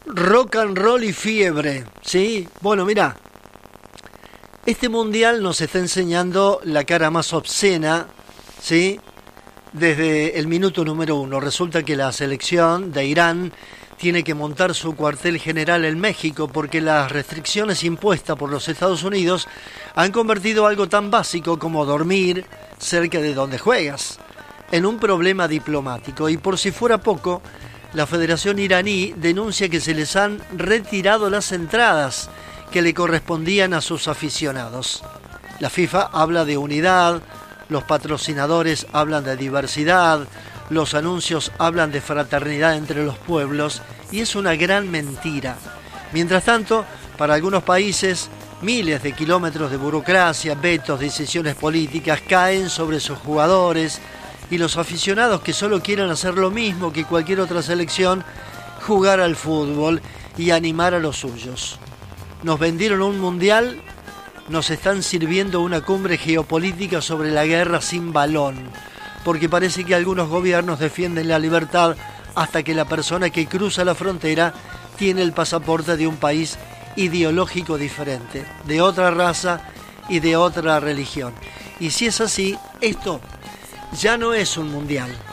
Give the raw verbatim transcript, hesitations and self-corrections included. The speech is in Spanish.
Rock and roll y fiebre, ¿sí? Bueno, mira, este mundial nos está enseñando la cara más obscena, ¿sí? Desde el minuto número uno. Resulta que la selección de Irán tiene que montar su cuartel general en México porque las restricciones impuestas por los Estados Unidos han convertido algo tan básico como dormir cerca de donde juegas en un problema diplomático. Y por si fuera poco, la Federación iraní denuncia que se les han retirado las entradas que le correspondían a sus aficionados. La FIFA habla de unidad, los patrocinadores hablan de diversidad, los anuncios hablan de fraternidad entre los pueblos, y es una gran mentira. Mientras tanto, para algunos países, miles de kilómetros de burocracia, vetos, decisiones políticas caen sobre sus jugadores, y los aficionados que solo quieren hacer lo mismo que cualquier otra selección, jugar al fútbol y animar a los suyos. Nos vendieron un mundial, nos están sirviendo una cumbre geopolítica sobre la guerra sin balón, porque parece que algunos gobiernos defienden la libertad hasta que la persona que cruza la frontera tiene el pasaporte de un país ideológico diferente, de otra raza y de otra religión. Y si es así, esto ya no es un mundial.